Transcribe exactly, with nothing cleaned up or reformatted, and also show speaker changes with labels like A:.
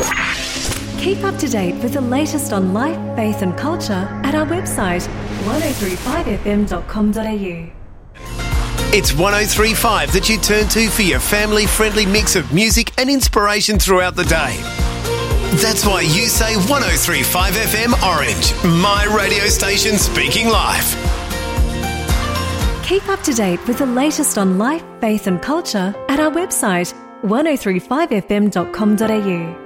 A: Keep up to date with the latest on life, faith and culture at our website one oh three five f m dot com dot a u.
B: It's one oh three point five that you turn to for your family-friendly mix of music and inspiration throughout the day. That's why you say one oh three point five F M Orange, my radio station speaking life.
A: Keep up to date with the latest on life, faith and culture at our website one oh three five f m dot com dot a u.